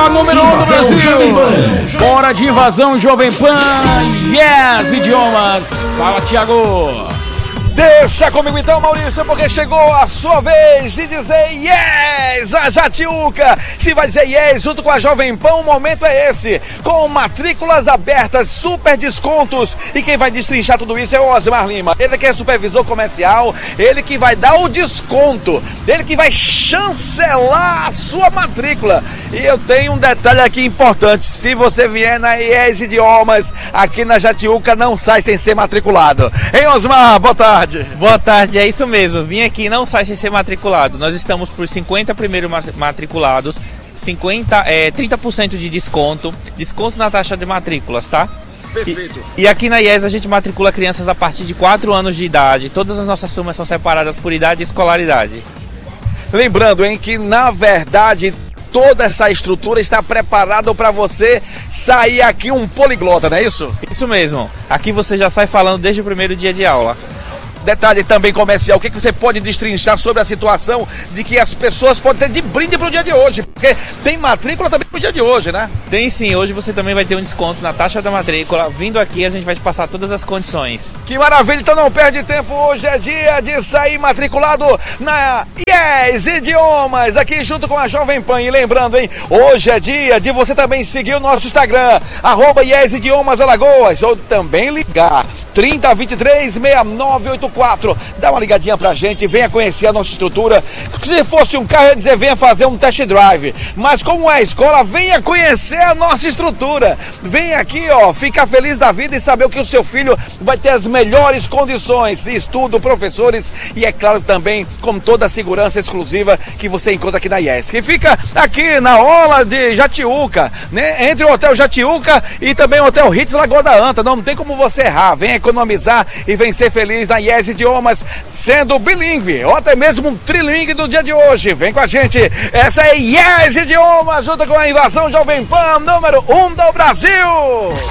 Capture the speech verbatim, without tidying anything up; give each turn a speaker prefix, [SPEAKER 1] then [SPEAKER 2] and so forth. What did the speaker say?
[SPEAKER 1] A número um do Brasil. Bora de invasão, Jovem Pan. Yes, idiomas. Fala, Thiago.
[SPEAKER 2] Deixa comigo então, Maurício, porque chegou a sua vez de dizer yes a Jatiuca. Se vai dizer yes junto com a Jovem Pan, o momento é esse. Com matrículas abertas, super descontos. E quem vai destrinchar tudo isso é o Osmar Lima. Ele que é supervisor comercial, ele que vai dar o desconto, ele que vai chancelar a sua matrícula. E eu tenho um detalhe aqui importante. Se você vier na Yes Idiomas, aqui na Jatiuca, não sai sem ser matriculado. Hein, Osmar? Boa tarde.
[SPEAKER 3] Boa tarde, é isso mesmo. Vim aqui, não sai sem ser matriculado. Nós estamos por cinquenta primeiros matriculados, cinquenta, é, trinta por cento de desconto, desconto na taxa de matrículas, tá?
[SPEAKER 2] Perfeito.
[SPEAKER 3] E, e aqui na I E S a gente matricula crianças a partir de quatro anos de idade. Todas as nossas turmas são separadas por idade e escolaridade.
[SPEAKER 2] Lembrando, hein, que na verdade toda essa estrutura está preparada para você sair aqui um poliglota, não é isso?
[SPEAKER 3] Isso mesmo. Aqui você já sai falando desde o primeiro dia de aula.
[SPEAKER 2] Detalhe também comercial, o que, que você pode destrinchar sobre a situação de que as pessoas podem ter de brinde pro dia de hoje? Porque tem matrícula também pro dia de hoje, né?
[SPEAKER 3] Tem sim, hoje você também vai ter um desconto na taxa da matrícula. Vindo aqui a gente vai te passar todas as condições.
[SPEAKER 2] Que maravilha, então não perde tempo, hoje é dia de sair matriculado na Yes Idiomas, aqui junto com a Jovem Pan. E lembrando, hein, hoje é dia de você também seguir o nosso Instagram, arroba Yes Idiomas Alagoas, ou também ligar trinta, vinte e três, sessenta e nove oitenta e quatro. Dá uma ligadinha pra gente, venha conhecer a nossa estrutura. Se fosse um carro, eu ia dizer, venha fazer um test drive. Mas como é a escola, venha conhecer a nossa estrutura. Venha aqui, ó, ficar feliz da vida e saber que o seu filho vai ter as melhores condições de estudo, professores e, é claro, também com toda a segurança exclusiva que você encontra aqui na I E S, que fica aqui na orla de Jatiuca, né? Entre o Hotel Jatiuca e também o Hotel Ritz Lagoa da Anta. Não tem como você errar. Venha economizar e vem ser feliz na Yes Idiomas, sendo bilíngue ou até mesmo um trilingue do dia de hoje. Vem com a gente, essa é Yes Idiomas, junto com a invasão Jovem Pan, número um do Brasil.